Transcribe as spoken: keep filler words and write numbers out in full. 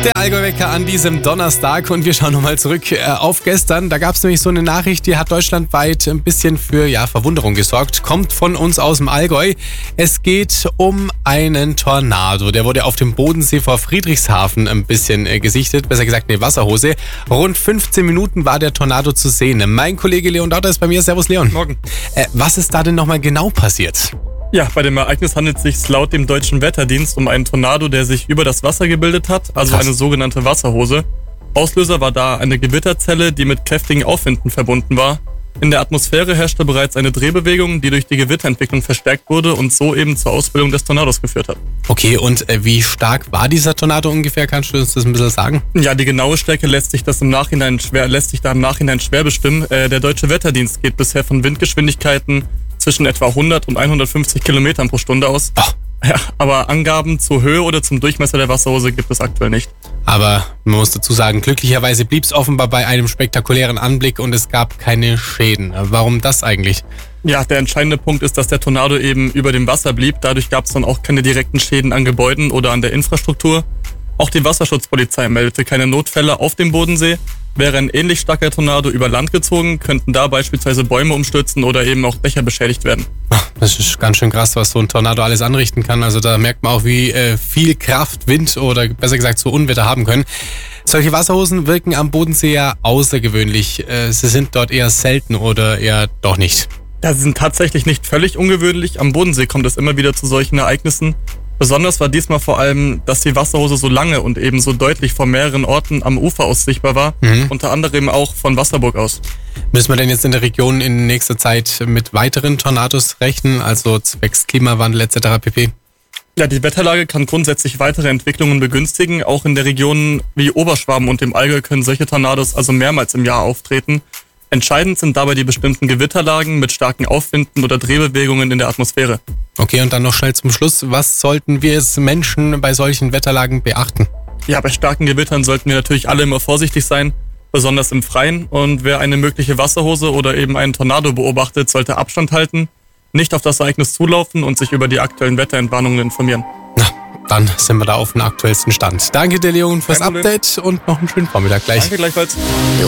Der Allgäu-Wecker an diesem Donnerstag und wir schauen nochmal zurück äh, auf gestern. Da gab es nämlich so eine Nachricht, die hat deutschlandweit ein bisschen für ja, Verwunderung gesorgt. Kommt von uns aus dem Allgäu. Es geht um einen Tornado. Der wurde auf dem Bodensee vor Friedrichshafen ein bisschen äh, gesichtet. Besser gesagt eine Wasserhose. Rund fünfzehn Minuten war der Tornado zu sehen. Mein Kollege Leon Dauter ist bei mir. Servus Leon. Morgen. Äh, was ist da denn nochmal genau passiert? Ja, bei dem Ereignis handelt es sich laut dem Deutschen Wetterdienst um einen Tornado, der sich über das Wasser gebildet hat, also Krass. eine sogenannte Wasserhose. Auslöser war da eine Gewitterzelle, die mit kräftigen Aufwinden verbunden war. In der Atmosphäre herrschte bereits eine Drehbewegung, die durch die Gewitterentwicklung verstärkt wurde und so eben zur Ausbildung des Tornados geführt hat. Okay, und äh, wie stark war dieser Tornado ungefähr? Kannst du uns das ein bisschen sagen? Ja, die genaue Stärke lässt sich das im Nachhinein schwer, lässt sich da im Nachhinein schwer bestimmen. Äh, der Deutsche Wetterdienst geht bisher von Windgeschwindigkeiten zwischen etwa hundert und hundertfünfzig Kilometern pro Stunde aus. Ach. Ja, aber Angaben zur Höhe oder zum Durchmesser der Wasserhose gibt es aktuell nicht. Aber man muss dazu sagen, glücklicherweise blieb es offenbar bei einem spektakulären Anblick und es gab keine Schäden. Warum das eigentlich? Ja, der entscheidende Punkt ist, dass der Tornado eben über dem Wasser blieb. Dadurch gab es dann auch keine direkten Schäden an Gebäuden oder an der Infrastruktur. Auch die Wasserschutzpolizei meldete keine Notfälle auf dem Bodensee. Wäre ein ähnlich starker Tornado über Land gezogen, könnten da beispielsweise Bäume umstürzen oder eben auch Dächer beschädigt werden. Das ist ganz schön krass, was so ein Tornado alles anrichten kann. Also da merkt man auch, wie äh, viel Kraft Wind oder besser gesagt so Unwetter haben können. Solche Wasserhosen wirken am Bodensee ja außergewöhnlich. Äh, sie sind dort eher selten oder eher doch nicht. Ja, sie sind tatsächlich nicht völlig ungewöhnlich. Am Bodensee kommt es immer wieder zu solchen Ereignissen. Besonders war diesmal vor allem, dass die Wasserhose so lange und eben so deutlich von mehreren Orten am Ufer aus sichtbar war, Mhm. unter anderem auch von Wasserburg aus. Müssen wir denn jetzt in der Region in nächster Zeit mit weiteren Tornados rechnen, also zwecks Klimawandel et cetera pp.? Ja, die Wetterlage kann grundsätzlich weitere Entwicklungen begünstigen. Auch in der Region wie Oberschwaben und dem Allgäu können solche Tornados also mehrmals im Jahr auftreten. Entscheidend sind dabei die bestimmten Gewitterlagen mit starken Aufwinden oder Drehbewegungen in der Atmosphäre. Okay, und dann noch schnell zum Schluss. Was sollten wir als Menschen bei solchen Wetterlagen beachten? Ja, bei starken Gewittern sollten wir natürlich alle immer vorsichtig sein, besonders im Freien. Und wer eine mögliche Wasserhose oder eben einen Tornado beobachtet, sollte Abstand halten, nicht auf das Ereignis zulaufen und sich über die aktuellen Wetterentwarnungen informieren. Na, dann sind wir da auf dem aktuellsten Stand. Danke dir, Leon, fürs Kein Problem. Update und noch einen schönen Vormittag gleich. Danke gleichfalls.